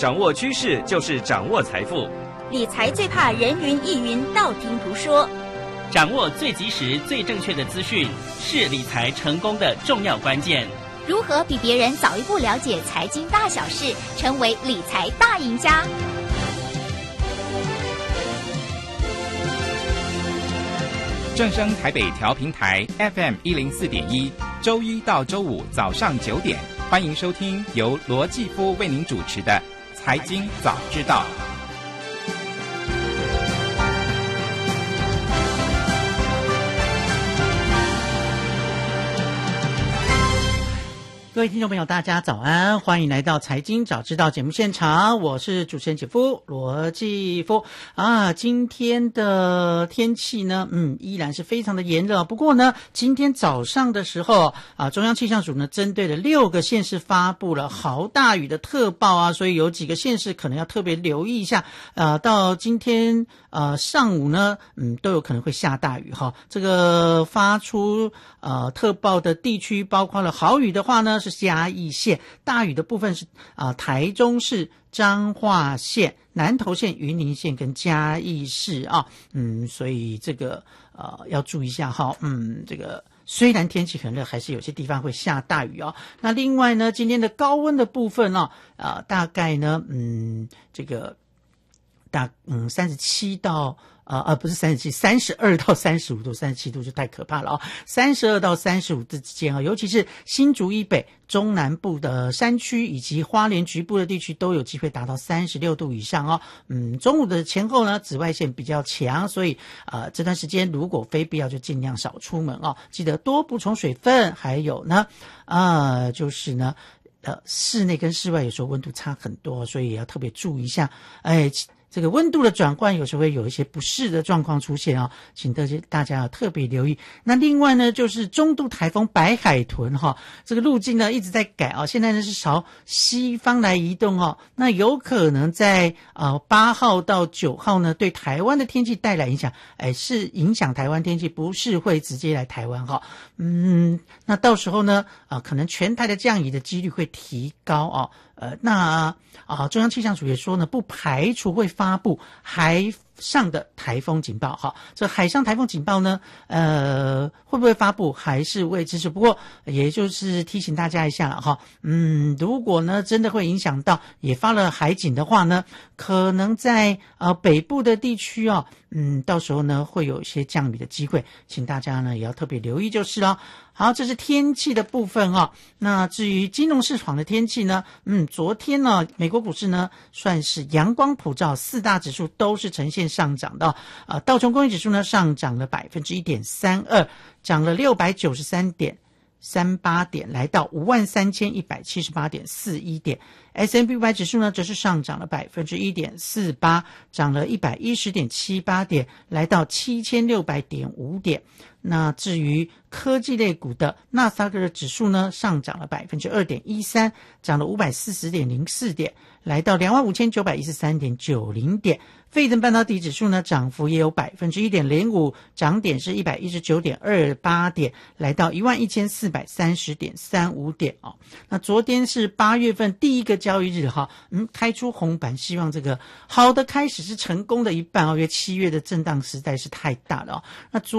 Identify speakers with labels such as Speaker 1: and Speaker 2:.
Speaker 1: 掌握趋势就是掌握财富。
Speaker 2: 理财最怕人云亦云，道听途说。
Speaker 3: 掌握最及时、最正确的资讯，是理财成功的重要关键。
Speaker 2: 如何比别人早一步了解财经大小事，成为理财大赢家？
Speaker 4: 正声台北调频台 FM104.1，周一到周五早上9点，欢迎收听由罗继夫为您主持的《财经早知道》。
Speaker 5: 各位听众朋友大家早安，欢迎来到财经早知道节目现场，我是主持人姐夫罗继夫今天的天气呢依然是非常的炎热，不过呢今天早上的时候中央气象署呢针对了6个县市发布了豪大雨的特报所以有几个县市可能要特别留意一下到今天上午呢都有可能会下大雨这个发出特报的地区包括了豪雨的话呢是嘉义县，大雨的部分是台中市、彰化县、南投县、云林县跟嘉义市所以这个要注意一下这个虽然天气很热，还是有些地方会下大雨那另外呢，今天的高温的部分大概呢这个37到不是37 32到35度 ,37 度就太可怕了32到35度之间尤其是新竹以北、中南部的山区以及花莲局部的地区都有机会达到36度以上中午的前后呢，紫外线比较强，所以这段时间如果非必要就尽量少出门记得多补充水分，还有呢就是呢室内跟室外有时候温度差很多，所以也要特别注意一下这个温度的转换有时候会有一些不适的状况出现请大家要特别留意。那另外呢就是中度台风白海豚这个路径呢一直在改现在呢是朝西方来移动那有可能在8号到9号呢对台湾的天气带来影响是影响台湾天气，不是会直接来台湾那到时候呢可能全台的降雨的几率会提高那中央气象署也说呢，不排除会发布海上的台风警报这海上台风警报呢会不会发布还是未知数，不过也就是提醒大家一下了如果呢真的会影响到也发了海警的话呢，可能在北部的地区到时候呢会有一些降雨的机会，请大家呢也要特别留意就是了。好，这是天气的部分那至于金融市场的天气呢昨天呢美国股市呢算是阳光普照，4大指数都是呈现上涨的道琼工业指数呢上涨了 1.32%， 涨了693.38点，来到 53,178.41 点。 S&P 500指数呢则是上涨了 1.48%， 涨了 110.78 点，来到 7,600.5 点。那至于科技类股的纳斯达克的指数呢上涨了 2.13%， 涨了 540.04 点，来到 25,913.90 点。费城半导体指数呢涨幅也有 1.05%， 涨点是 119.28 点，来到 11,430.35 点那昨天是8月份第一个交易日开出红盘，希望这个好的开始是成功的一半因为7月的震荡实在是太大了那